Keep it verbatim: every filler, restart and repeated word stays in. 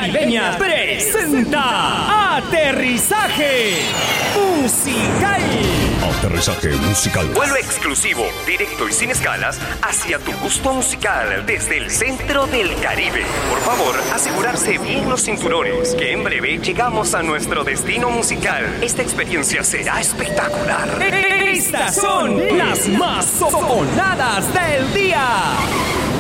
Caribeñas presenta Aterrizaje Musical. Aterrizaje musical. Vuelo exclusivo, directo y sin escalas hacia tu gusto musical desde el centro del Caribe. Por favor, asegurarse bien los cinturones, que en breve llegamos a nuestro destino musical. Esta experiencia será espectacular. Estas son las más sonadas del día.